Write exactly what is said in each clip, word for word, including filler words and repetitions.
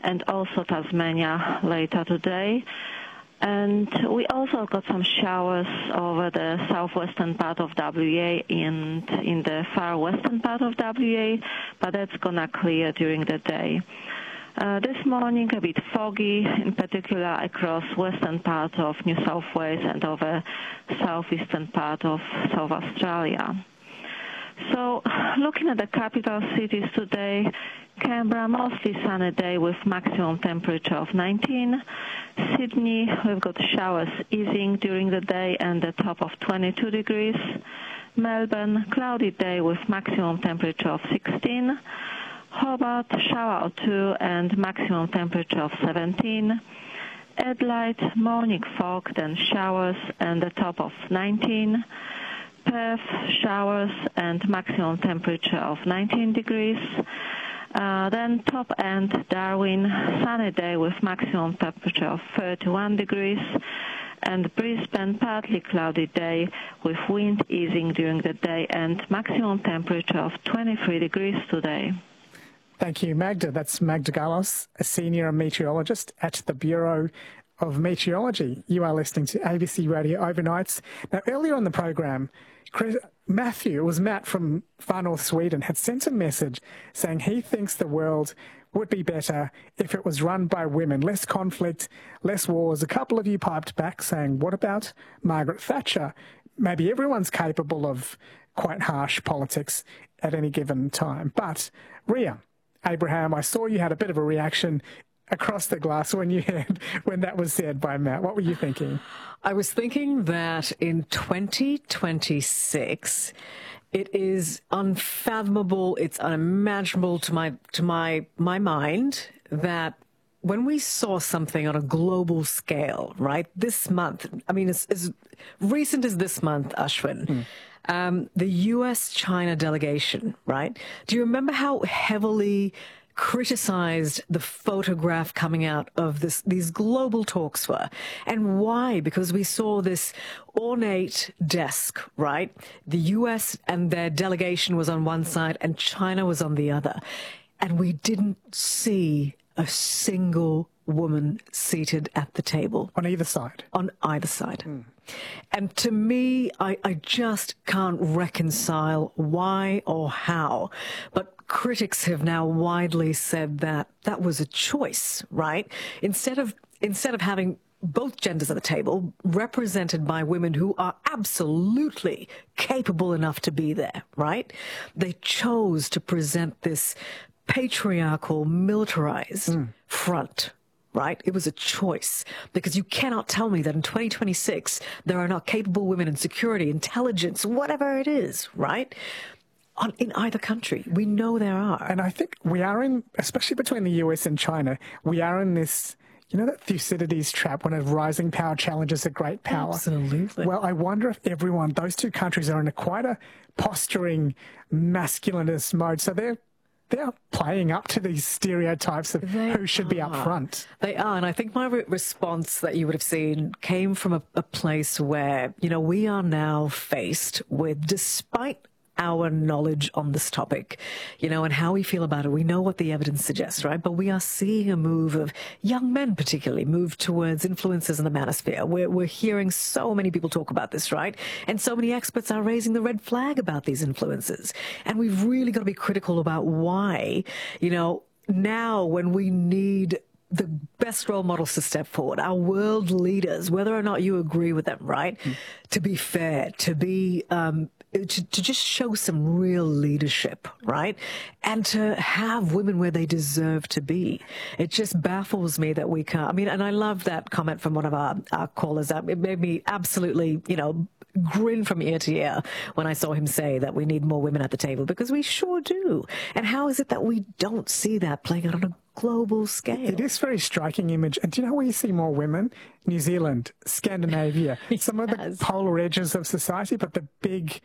and also Tasmania later today. And we also got some showers over the southwestern part of W A and in the far western part of W A, but that's going to clear during the day. Uh, this morning a bit foggy, in particular across western part of New South Wales and over southeastern part of South Australia. So looking at the capital cities today, Canberra, mostly sunny day with maximum temperature of nineteen. Sydney, we've got showers easing during the day and the top of twenty-two degrees. Melbourne, cloudy day with maximum temperature of sixteen. Hobart, shower or two and maximum temperature of seventeen. Adelaide, morning fog, then showers and the top of nineteen. Perth, showers and maximum temperature of nineteen degrees. Uh, then top end, Darwin, sunny day with maximum temperature of thirty-one degrees. And Brisbane, partly cloudy day with wind easing during the day and maximum temperature of twenty-three degrees today. Thank you, Magda. That's Magda Galos, a senior meteorologist at the Bureau of Meteorology. You are listening to A B C Radio Overnights. Now, earlier on the program, Chris, Matthew, it was Matt from far north Sweden, had sent a message saying he thinks the world would be better if it was run by women. Less conflict, less wars. A couple of you piped back saying, what about Margaret Thatcher? Maybe everyone's capable of quite harsh politics at any given time. But, Ria, Abraham, I saw you had a bit of a reaction across the glass when you heard when that was said by Matt. What were you thinking? I was thinking that in twenty twenty-six, it is unfathomable, it's unimaginable to my to my my mind that when we saw something on a global scale, right, this month, I mean, as, as recent as this month, Ashwin, mm. um, the U S China delegation, right? Do you remember how heavily criticized the photograph coming out of this, these global talks were? And why? Because we saw this ornate desk, right? The U S and their delegation was on one side and China was on the other. And we didn't see a single woman seated at the table. On either side? On either side. Mm. And to me, I, I just can't reconcile why or how. But critics have now widely said that that was a choice, right? Instead of instead of having both genders at the table represented by women who are absolutely capable enough to be there, right? They chose to present this patriarchal, militarized mm. front. Right? It was a choice, because you cannot tell me that in twenty twenty-six there are not capable women in security, intelligence, whatever it is, right? On, in either country. We know there are. And I think we are in, especially between the U S and China, we are in this, you know, that Thucydides trap when a rising power challenges a great power. Absolutely. Well, I wonder if everyone, those two countries are in a quite a posturing masculinist mode. So they're They're playing up to these stereotypes of they who should be up front. They are, and I think my re response that you would have seen came from a, a place where, you know, we are now faced with, despite our knowledge on this topic, you know, and how we feel about it. We know what the evidence suggests, right? But we are seeing a move of young men particularly move towards influences in the manosphere. We're, we're hearing so many people talk about this, right? And so many experts are raising the red flag about these influences. And we've really got to be critical about why, you know, now when we need the best role models to step forward, our world leaders, whether or not you agree with them, right? Mm. To be fair, to be, um, To, to just show some real leadership, right? And to have women where they deserve to be. It just baffles me that we can't. I mean, and I love that comment from one of our, our callers. It made me absolutely, you know, grin from ear to ear when I saw him say that we need more women at the table, because we sure do. And how is it that we don't see that playing out on a global scale? It is a very striking image. And do you know where you see more women? New Zealand, Scandinavia, yes. Some of the polar edges of society, but the big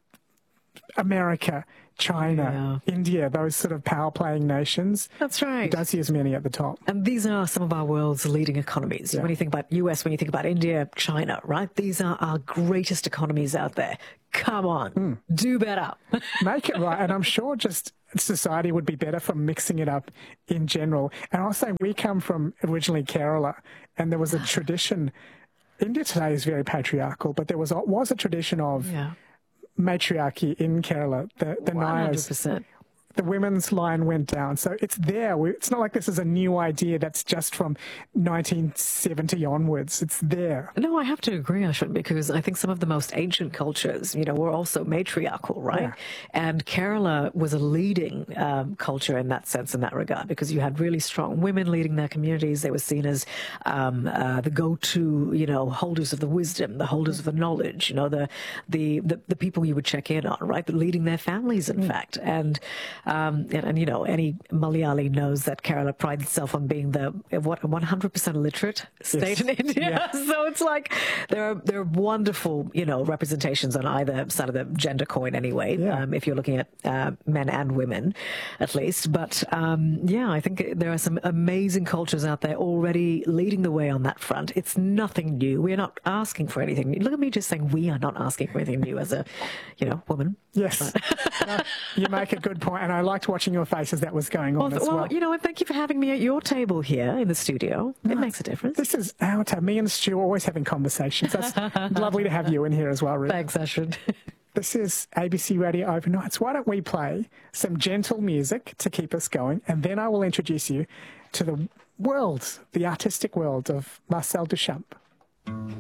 America, China, yeah. India, those sort of power-playing nations. That's right. You don't see as many at the top. And these are some of our world's leading economies. Yeah. When you think about U S, when you think about India, China, right? These are our greatest economies out there. come on, mm. do better. Make it right. And I'm sure just society would be better for mixing it up in general. And I'll say we come from originally Kerala, and there was a tradition. India today is very patriarchal, but there was a, was a tradition of yeah. matriarchy in Kerala. The, the one hundred percent. Nayars, the women's line went down. So it's there. We, it's not like this is a new idea that's just from nineteen seventy onwards. It's there. No, I have to agree, Ashwin, because I think some of the most ancient cultures, you know, were also matriarchal, right? Yeah. And Kerala was a leading um, culture in that sense, in that regard, because you had really strong women leading their communities. They were seen as um, uh, the go-to, you know, holders of the wisdom, the holders of the knowledge, you know, the the the, the people you would check in on, right? The leading their families, in mm. fact. And Um, and, and, you know, any Malayali knows that Kerala prides itself on being the, what, one hundred percent illiterate state yes. in India. Yeah. So it's like there are, there are wonderful, you know, representations on either side of the gender coin anyway, yeah. um, if you're looking at uh, men and women, at least. But, um, yeah, I think there are some amazing cultures out there already leading the way on that front. It's nothing new. We're not asking for anything new. Look at me just saying we are not asking for anything new as a, you know, woman. Yes. no, you make a good point, and I liked watching your face as that was going on well, as well. Well, you know, and thank you for having me at your table here in the studio. No, it makes a difference. This is our time. Me and Stu are always having conversations. That's lovely to have you in here as well, Ruth. Thanks, Ashwin. This is A B C Radio Overnights. Why don't we play some gentle music to keep us going, and then I will introduce you to the world, the artistic world of Marcel Duchamp.